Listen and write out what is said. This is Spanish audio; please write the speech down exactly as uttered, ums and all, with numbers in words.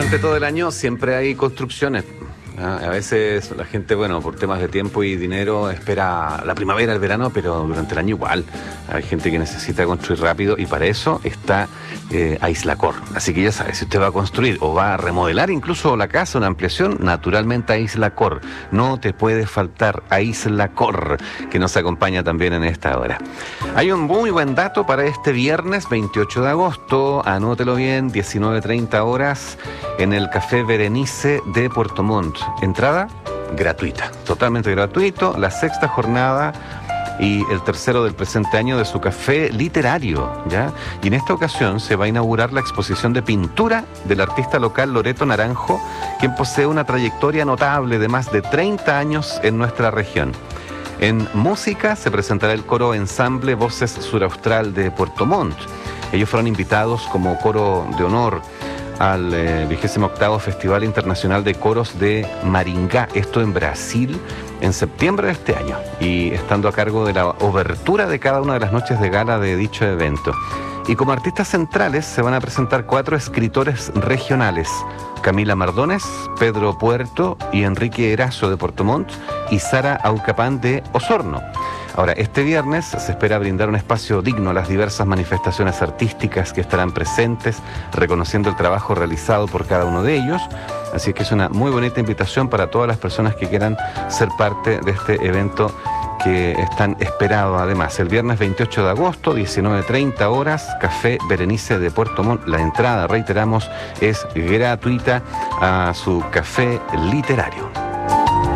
durante todo el año siempre hay construcciones. ¿Ah? A veces la gente, bueno, por temas de tiempo y dinero espera la primavera, el verano, pero durante el año igual. Hay gente que necesita construir rápido y para eso está eh, Aislacor. Así que ya sabe, si usted va a construir o va a remodelar incluso la casa, una ampliación, naturalmente Aislacor. No te puede faltar Aislacor, que nos acompaña también en esta hora. Hay un muy buen dato para este viernes veintiocho de agosto, anótelo bien, diecinueve treinta horas, en el Café Berenice de Puerto Montt. Entrada gratuita, totalmente gratuito, la sexta jornada y el tercero del presente año de su café literario, ¿ya? Y en esta ocasión se va a inaugurar la exposición de pintura del artista local Loreto Naranjo, quien posee una trayectoria notable de más de treinta años en nuestra región. En música se presentará el coro ensamble Voces Suraustral de Puerto Montt. Ellos fueron invitados como coro de honor al vigésimo octavo Festival Internacional de Coros de Maringá, esto en Brasil, en septiembre de este año, y estando a cargo de la obertura de cada una de las noches de gala de dicho evento. Y como artistas centrales se van a presentar cuatro escritores regionales: Camila Mardones, Pedro Puerto y Enrique Erazo de Puerto Montt y Sara Aucapán de Osorno. Ahora, este viernes se espera brindar un espacio digno a las diversas manifestaciones artísticas que estarán presentes, reconociendo el trabajo realizado por cada uno de ellos. Así que es una muy bonita invitación para todas las personas que quieran ser parte de este evento que están esperados. Además, el viernes veintiocho de agosto, diecinueve treinta horas, Café Berenice de Puerto Montt. La entrada, reiteramos, es gratuita a su café literario.